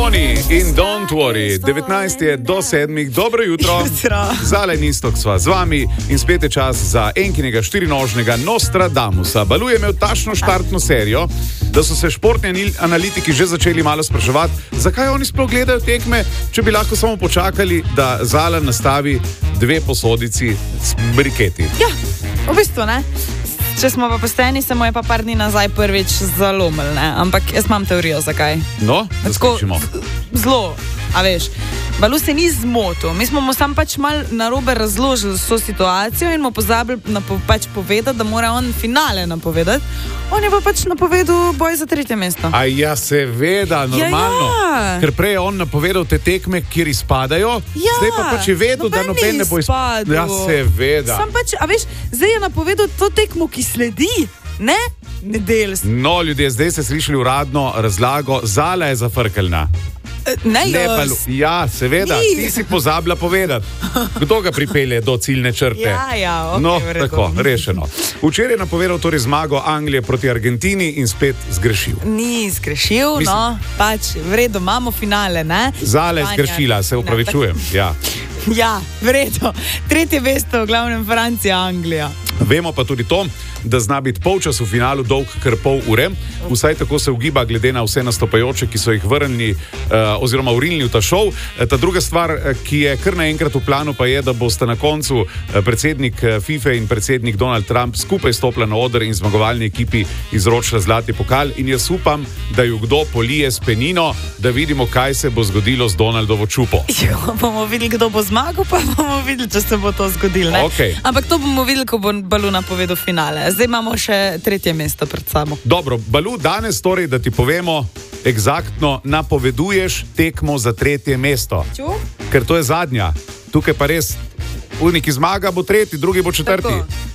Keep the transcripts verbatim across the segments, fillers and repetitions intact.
Boni in Don't Worry, devetnajst je do sedmih, dobro jutro. Zale in Istok sva z vami in spet je čas za enkinega štirinožnega Nostradamusa. Balu je imel tačno štartno serijo, da so se športni analitiki že začeli malo spraševati, zakaj oni sploh gledajo tekme, če bi lahko samo počakali, da Zala nastavi dve posodici s briketi. Ja, v bistvu ne. Če smo pa posteni, se mu je pa par dni nazaj prvič zalomil, ne? Ampak jaz imam teorijo, zakaj. No, da skušimo. Zlo, a veš, Balu se ni zmotil. Mi smo mu sam pač mal narobe razložili so situacijo in mu pozabili napo, pač povedati, da mora on finale napovedati. On je pa pač napovedal boj za tretje mesto. A ja, seveda, normalno. Ja, ja. Ker prej je on napovedal te tekme, kjer izpadajo, ja, zdaj pa pač je vedel, da noben ne bo izpadel. Ja, seveda. Sam pač, a veš, zdaj je napovedal to tekmo, ki sledi, ne? Nedeljstvo. No, ljudje, zdaj ste slišali uradno razlago, Zala je zafrkeljna. Ne, ne Balu. Ja, seveda, Ni. ti si pozabila povedati. Kdo ga pripelje do ciljne črte? Ja, ja, ok, no, vredo. tako, rešeno. Včeraj je napovedal torej zmago Anglije proti Argentini in spet zgrešil. Ni zgrešil, Mislim, no, pač vredo, imamo finale, ne? Zala je zgrešila, se upravičujem, ja. Ja, vredo. Tretje mesto, v glavnem Francija, Anglija. Vemo pa tudi to, da zna biti polčas v finalu dolg kar pol ure. Vsaj tako se ugiba glede na vse nastopajoče, ki so jih vrnili uh, oziroma urinili v ta šov. Ta druga stvar, ki je kar naenkrat v planu, pa je, da boste na koncu predsednik FIFA in predsednik Donald Trump skupaj stopila na oder in zmagovalni ekipi izročila zlati pokal. In jaz upam, da ju kdo polije s penino, da vidimo, kaj se bo zgodilo z Donaldovo čupo. Jo, bomo videli, kdo bo zmagal, pa bomo videli, če se bo to zgodilo. Okay. Ampak to bomo videli, ko bo Balu napovedal finale. Zdaj imamo še tretje mesto pred sabo. Dobro, Balu, danes torej, da ti povemo, eksaktno napoveduješ tekmo za tretje mesto. Ču? Ker to je zadnja. Tukaj pa res, unik zmaga bo tretji, drugi bo četrti.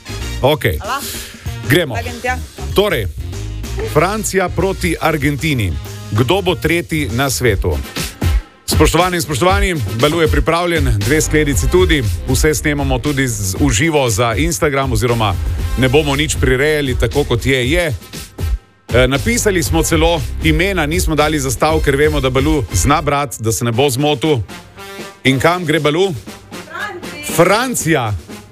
Ok, gremo. Torej, Francija proti Argentini. Kdo bo tretji na svetu? Spoštovani in spoštovani, Balu je pripravljen, dve skledici tudi, vse snemamo tudi z, v živo za Instagram, oziroma ne bomo nič prirejali, tako kot je, je. E, napisali smo celo imena, nismo dali zastav, ker vemo, da Balu zna brat, da se ne bo zmotil. In kam gre Balu? Francija. Francija.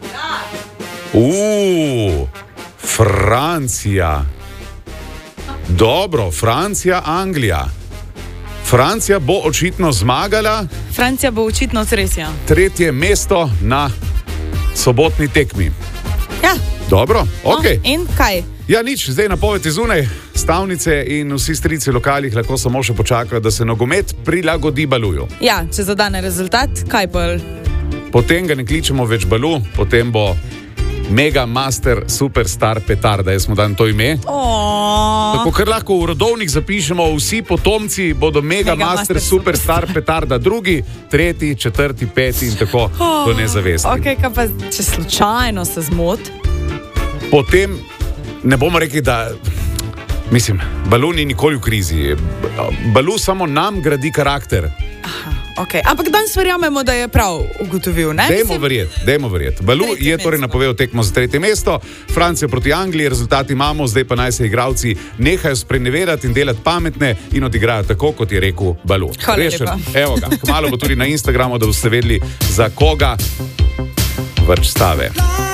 Uuu, Francija. Dobro, Francija, Anglija. Francija bo očitno zmagala. Francija bo očitno sresja. Tretje mesto na sobotni tekmi. Ja. Dobro, ok. No, in kaj? Ja, nič, zdaj napovedi zunaj. Stavnice in vsi strici lokalih lahko samo še počakajo, da se nogomet prilagodi Baluju. Ja, če zadane rezultat, kaj pa? Potem ga ne kličemo več Balu, potem bo Mega Master Superstar Petarda, jaz smo dan to ime. Oh. Tako, ker lahko v rodovnik zapišemo, vsi potomci bodo Mega, Mega Master, Master Superstar Petarda, drugi, tretji, četrti, peti in tako oh. do nezavesti. Ok, kaj pa, če slučajno se zmot? Potem ne bomo rekli, da, mislim, Balu ni nikoli v krizi. Balu samo nam gradi karakter. Aha. Okay. Ampak danes verjamemo, da je prav ugotovil, ne? Dajmo verjeti, dajmo verjeti. Balu je torej napovedal tekmo za tretje mesto, Francija proti Angliji, rezultati imamo, zdaj pa naj se igralci nehajo sprenevedati in delati pametne in odigrajo tako, kot je rekel Balu. Hvala lepa. Evo ga, kmalu bo tudi na Instagramu, da boste vedeli, za koga vrč stave.